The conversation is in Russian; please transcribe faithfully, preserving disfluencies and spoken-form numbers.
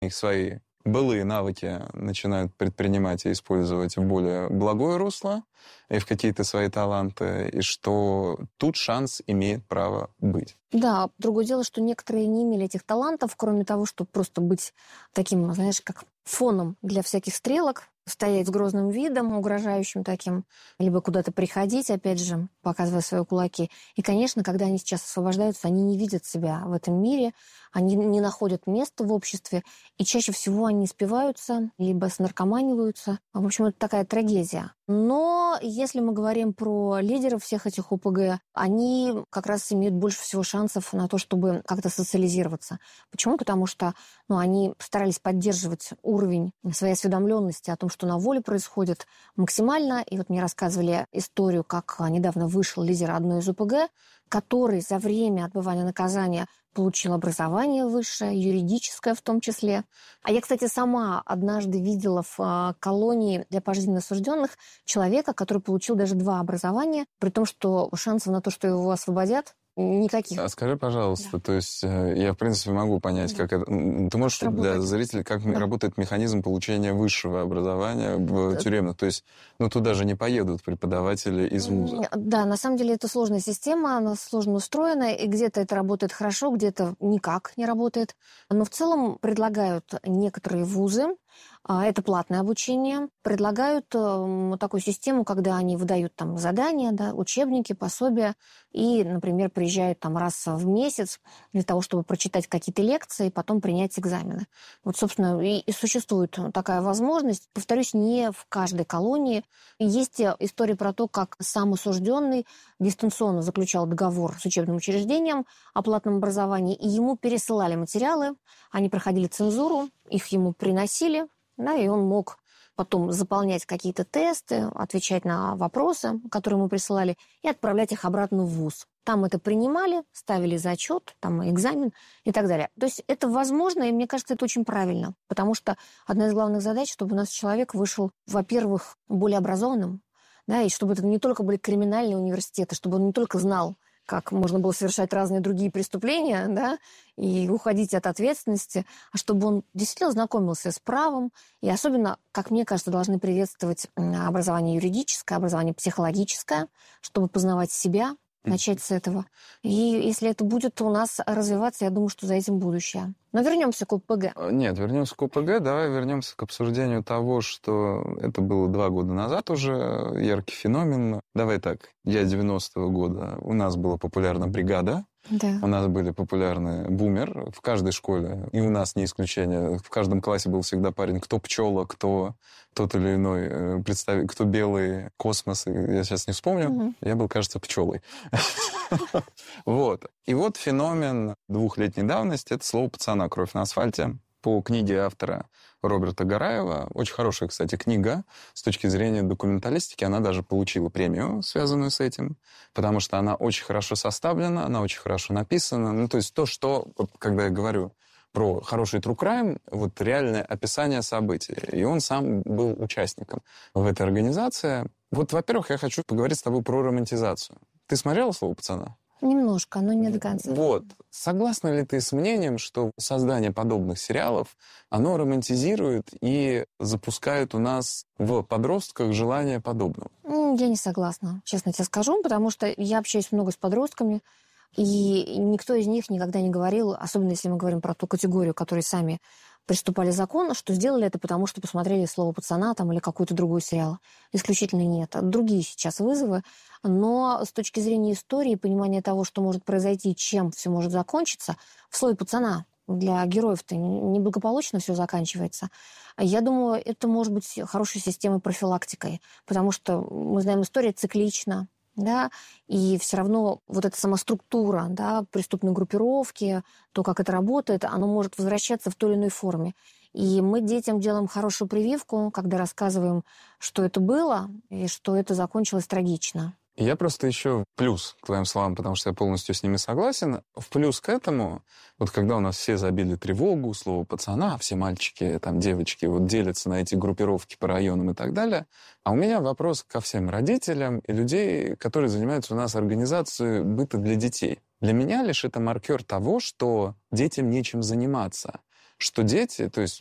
их свои былые навыки начинают предпринимать и использовать в более благое русло и в какие-то свои таланты, и что тут шанс имеет право быть. Да, другое дело, что некоторые не имели этих талантов, кроме того, чтобы просто быть таким, знаешь, как фоном для всяких стрелок, стоять с грозным видом, угрожающим таким, либо куда-то приходить, опять же, показывая свои кулаки. И, конечно, когда они сейчас освобождаются, они не видят себя в этом мире, они не находят места в обществе, и чаще всего они спиваются, либо снаркоманиваются. В общем, это такая трагедия. Но если мы говорим про лидеров всех этих ОПГ, они как раз имеют больше всего шансов на то, чтобы как-то социализироваться. Почему? Потому что ну, они старались поддерживать уровень своей осведомленности о том, что на воле происходит максимально. И вот мне рассказывали историю, как недавно вышел лидер одной из ОПГ, который за время отбывания наказания получил образование высшее, юридическое в том числе. А я, кстати, сама однажды видела в колонии для пожизненно осужденных человека, который получил даже два образования, при том, что шансов на то, что его освободят, никаких. А скажи, пожалуйста, да. то есть я, в принципе, могу понять, да. как это... Ты можешь как для зрителей, как да. работает механизм получения высшего образования в тюремных? То есть, ну, туда же не поедут преподаватели из вуза. Да, на самом деле это сложная система, она сложно устроена, и где-то это работает хорошо, где-то никак не работает. Но в целом предлагают некоторые вузы, это платное обучение, предлагают такую систему, когда они выдают там задания, да, учебники, пособия, и, например, приезжают там раз в месяц для того, чтобы прочитать какие-то лекции и потом принять экзамены. Вот, собственно, и, и существует такая возможность. Повторюсь, не в каждой колонии. Есть история про то, как сам осужденный дистанционно заключал договор с учебным учреждением о платном образовании, и ему пересылали материалы, они проходили цензуру, их ему приносили, да, и он мог потом заполнять какие-то тесты, отвечать на вопросы, которые ему присылали, и отправлять их обратно в вуз. Там это принимали, ставили зачет, там экзамен и так далее. То есть это возможно, и мне кажется, это очень правильно, потому что одна из главных задач, чтобы у нас человек вышел, во-первых, более образованным, да, и чтобы это не только были криминальные университеты, чтобы он не только знал, как можно было совершать разные другие преступления, да, и уходить от ответственности, а чтобы он действительно знакомился с правом, и особенно, как мне кажется, должны приветствовать образование юридическое, образование психологическое, чтобы познавать себя, начать с этого. И если это будет у нас развиваться, я думаю, что за этим будущее. Но вернемся к ОПГ. Нет, вернемся к ОПГ. Давай вернемся к обсуждению того, что это было два года назад уже, яркий феномен. Давай так, я девяностого года, у нас была популярна бригада, да. У нас были популярны бумер в каждой школе, и у нас не исключение. В каждом классе был всегда парень, кто пчела, кто тот или иной, представ... кто белый, космос, я сейчас не вспомню. Угу. Я был, кажется, пчелой. Вот. И вот феномен двухлетней давности — это слово «пацана. Кровь на асфальте». По книге автора Роберта Гараева. Очень хорошая, кстати, книга. С точки зрения документалистики она даже получила премию, связанную с этим, потому что она очень хорошо составлена, она очень хорошо написана. Ну, то есть то, что, когда я говорю про хороший true crime, вот реальное описание событий. И он сам был участником в этой организации. Вот, во-первых, я хочу поговорить с тобой про романтизацию. Ты смотрела «Слово пацана»? Немножко, но не до конца. Вот. Согласна ли ты с мнением, что создание подобных сериалов, оно романтизирует и запускает у нас в подростках желание подобного? Я не согласна, честно тебе скажу, потому что я общаюсь много с подростками, и никто из них никогда не говорил, особенно если мы говорим про ту категорию, которые сами приступали к закону, что сделали это потому, что посмотрели «Слово пацана» там, или какой-то другой сериал. Исключительно нет. Другие сейчас вызовы. Но с точки зрения истории, понимания того, что может произойти, чем все может закончиться, в «Слове пацана» для героев-то неблагополучно все заканчивается. Я думаю, это может быть хорошей системой профилактикой, потому что, мы знаем, история циклична, да, и все равно вот эта сама структура, да, преступной группировки, то, как это работает, оно может возвращаться в той или иной форме. И мы детям делаем хорошую прививку, когда рассказываем, что это было, и что это закончилось трагично. Я просто еще плюс к твоим словам, потому что я полностью с ними согласен. В плюс к этому, вот когда у нас все забили тревогу, слово «пацана», все мальчики, там, девочки вот делятся на эти группировки по районам и так далее. А у меня вопрос ко всем родителям и людей, которые занимаются у нас организацией быта для детей. Для меня лишь это маркер того, что детям нечем заниматься, что дети, то есть